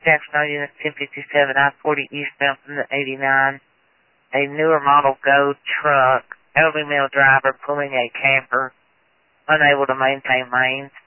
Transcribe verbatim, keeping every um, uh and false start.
Jacksonville Unit ten fifty-seven, I forty eastbound from the eighty-nine. A newer model Go truck, elderly male driver pulling a camper, unable to maintain lanes.